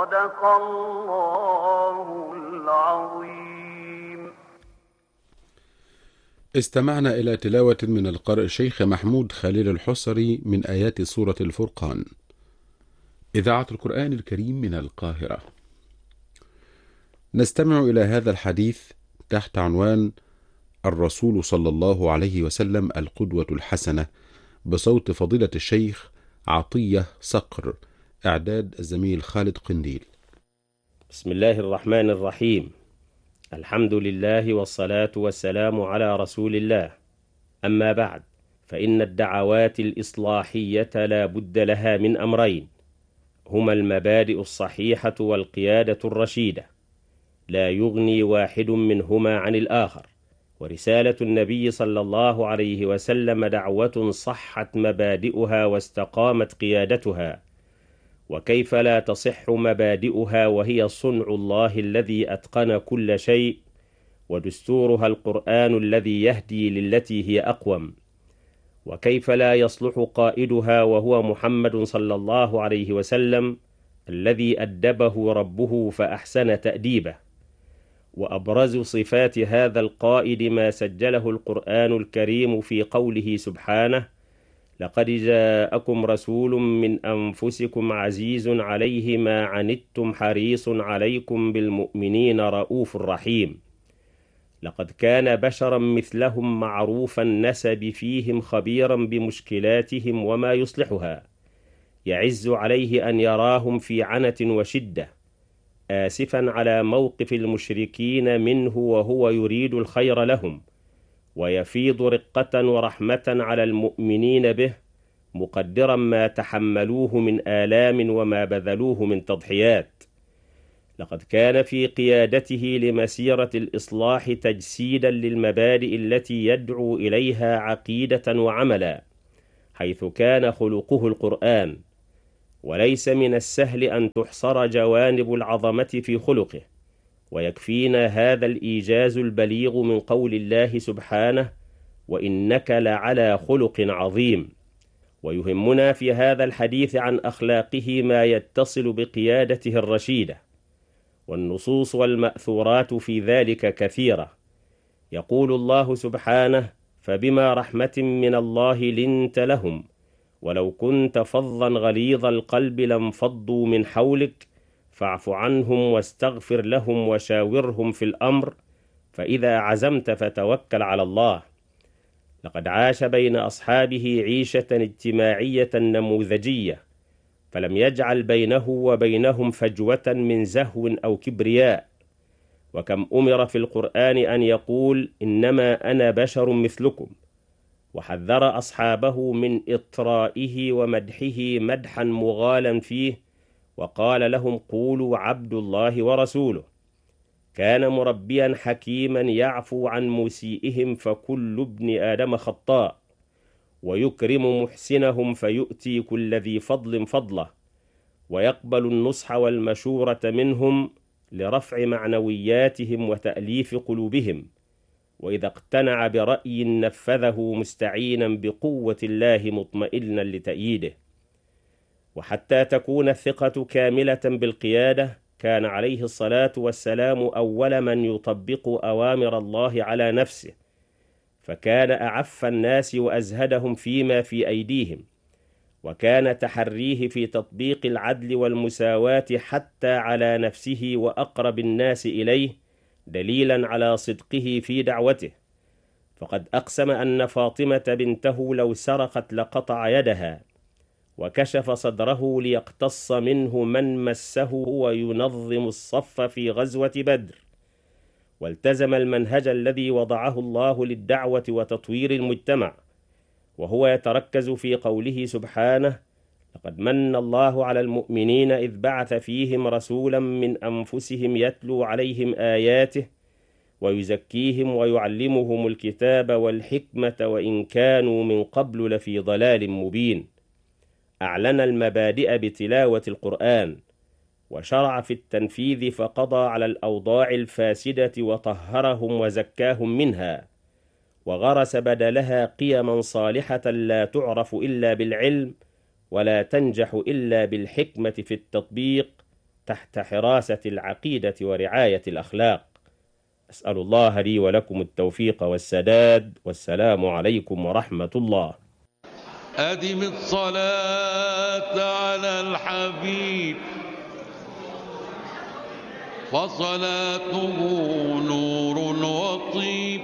صدق الله العظيم. استمعنا إلى تلاوة من القارئ الشيخ محمود خليل الحصري من آيات سورة الفرقان. إذاعة القرآن الكريم من القاهرة. نستمع إلى هذا الحديث تحت عنوان الرسول صلى الله عليه وسلم القدوة الحسنة، بصوت فضيلة الشيخ عطية صقر، إعداد الزميل خالد قنديل. بسم الله الرحمن الرحيم. الحمد لله والصلاة والسلام على رسول الله. أما بعد، فإن الدعوات الإصلاحية لا بد لها من أمرين، هما المبادئ الصحيحة والقيادة الرشيدة، لا يغني واحد منهما عن الآخر. ورسالة النبي صلى الله عليه وسلم دعوة صحت مبادئها واستقامت قيادتها، وكيف لا تصح مبادئها وهي صنع الله الذي أتقن كل شيء، ودستورها القرآن الذي يهدي للتي هي أقوم. وكيف لا يصلح قائدها وهو محمد صلى الله عليه وسلم الذي أدبه ربه فأحسن تأديبه. وأبرز صفات هذا القائد ما سجله القرآن الكريم في قوله سبحانه: لقد جاءكم رسول من أنفسكم عزيز عليه ما عنتم حريص عليكم بالمؤمنين رؤوف رحيم. لقد كان بشرا مثلهم معروف النسب فيهم خبيرا بمشكلاتهم وما يصلحها، يعز عليه أن يراهم في عنة وشدة، آسفا على موقف المشركين منه وهو يريد الخير لهم، ويفيض رقة ورحمة على المؤمنين به، مقدرا ما تحملوه من آلام وما بذلوه من تضحيات. لقد كان في قيادته لمسيرة الإصلاح تجسيدا للمبادئ التي يدعو إليها عقيدة وعملا، حيث كان خلقه القرآن. وليس من السهل أن تحصر جوانب العظمة في خلقه، ويكفينا هذا الإيجاز البليغ من قول الله سبحانه: وإنك لعلى خلق عظيم. ويهمنا في هذا الحديث عن أخلاقه ما يتصل بقيادته الرشيدة، والنصوص والمأثورات في ذلك كثيرة. يقول الله سبحانه: فبما رحمة من الله لنت لهم ولو كنت فظا غليظ القلب لانفضوا من حولك فاعف عنهم واستغفر لهم وشاورهم في الأمر فإذا عزمت فتوكل على الله. لقد عاش بين أصحابه عيشة اجتماعية نموذجية، فلم يجعل بينه وبينهم فجوة من زهو أو كبرياء. وكم أمر في القرآن أن يقول: إنما أنا بشر مثلكم، وحذر أصحابه من إطرائه ومدحه مدحا مغالا فيه، وقال لهم: قولوا عبد الله ورسوله. كان مربيا حكيما يعفو عن مسيئهم فكل ابن آدم خطاء، ويكرم محسنهم فيؤتي كل ذي فضل فضله، ويقبل النصح والمشورة منهم لرفع معنوياتهم وتأليف قلوبهم، وإذا اقتنع برأي نفذه مستعينا بقوة الله مطمئنا لتأييده. وحتى تكون الثقة كاملة بالقيادة، كان عليه الصلاة والسلام أول من يطبق أوامر الله على نفسه، فكان أعف الناس وأزهدهم فيما في أيديهم، وكان تحريه في تطبيق العدل والمساواة حتى على نفسه وأقرب الناس إليه دليلا على صدقه في دعوته. فقد أقسم أن فاطمة بنته لو سرقت لقطع يدها، وكشف صدره ليقتص منه من مسه وينظم الصف في غزوة بدر. والتزم المنهج الذي وضعه الله للدعوة وتطوير المجتمع، وهو يتركز في قوله سبحانه: لقد من الله على المؤمنين إذ بعث فيهم رسولا من أنفسهم يتلو عليهم آياته ويزكيهم ويعلمهم الكتاب والحكمة وإن كانوا من قبل لفي ضلال مبين. أعلن المبادئ بتلاوة القرآن، وشرع في التنفيذ فقضى على الأوضاع الفاسدة وطهرهم وزكاهم منها، وغرس بدلها قيما صالحة لا تعرف إلا بالعلم ولا تنجح إلا بالحكمة في التطبيق، تحت حراسة العقيدة ورعاية الأخلاق. أسأل الله لي ولكم التوفيق والسداد، والسلام عليكم ورحمة الله. أدم الصلاة على الحبيب فصلاته نور وطيب.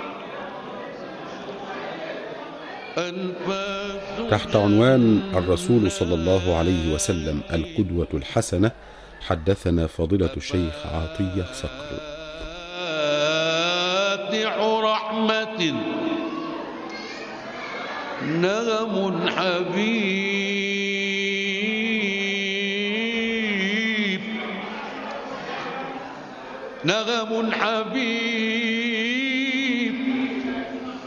تحت عنوان الرسول صلى الله عليه وسلم القدوة الحسنة، حدثنا فضيلة الشيخ عطية صقر. رحمة نغم حبيب، نغم حبيب